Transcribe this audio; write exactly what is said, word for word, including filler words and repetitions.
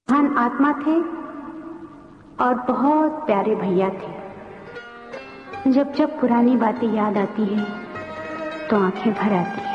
महान आत्मा थे और बहुत प्यारे भैया थे। जब जब पुरानी बातें याद आती हैं तो आंखें भर आती हैं।